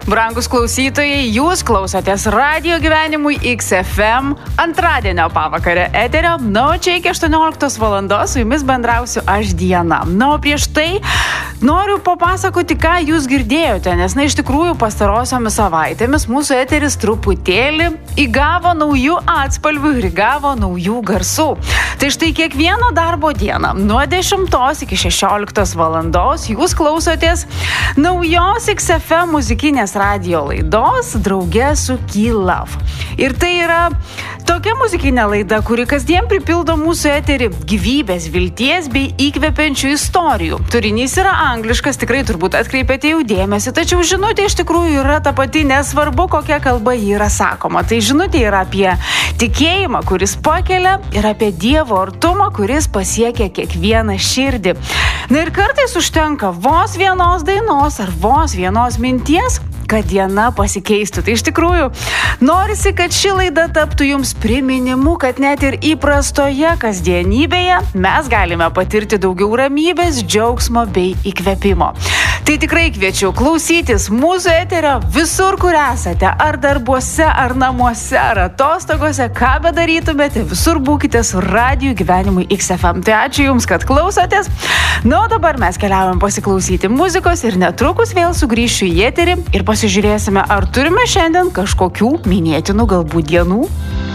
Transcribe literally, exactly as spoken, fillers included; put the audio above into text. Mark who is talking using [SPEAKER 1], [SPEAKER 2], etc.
[SPEAKER 1] Brangus klausytojai, jūs klausotės Radio gyvenimui X F M antradienio pavakarę eterio. Na, o čia iki aštuonioliktos valandos su jumis bendrausiu aš Diana. Na, o prieš tai noriu papasakoti, ką jūs girdėjote, nes, na, iš tikrųjų pastarosiomis savaitėmis mūsų eteris truputėlį įgavo naujų atspalvių ir įgavo naujų garsų. Tai štai kiekvieną darbo dieną nuo dešimtos iki šešioliktos valandos jūs klausotės naujos X F M muzikinės radio laidos drauge su Key Love. Ir tai yra tokia muzikinė laida, kuri kasdien pripildo mūsų eterį gyvybės, vilties bei įkvepiančių istorijų. Turinys yra angliškas, tikrai turbūt atkreipėte jau dėmesį, tačiau žinutė iš tikrųjų yra ta pati, nesvarbu kokia kalba ji yra sakoma. Tai žinutė yra apie tikėjimą, kuris pakelia, ir apie Dievo artumą, kuris pasiekia kiekvieną širdį. Na ir kartais užtenka vos vienos dainos ar vos vienos minties, kad diena pasikeistų. Tai iš tikrųjų norisi, kad ši laida taptų jums priminimu, kad net ir įprastoje kasdienybėje mes galime patirti daugiau ramybės, džiaugsmo bei įkvėpimo. Tai tikrai kviečiu klausytis mūsų eterio visur, kur esate, ar darbuose, ar namuose, ar atostogose, ką bedarytumėte, visur būkite su Radio gyvenimui X F M. Tai ačiū Jums, kad klausotės. Na, o dabar mes keliaujam pasiklausyti muzikos ir netrukus vėl sugrįšiu į eterį ir pasižiūrėsime, ar turime šiandien kažkokių minėtinų galbūt dienų.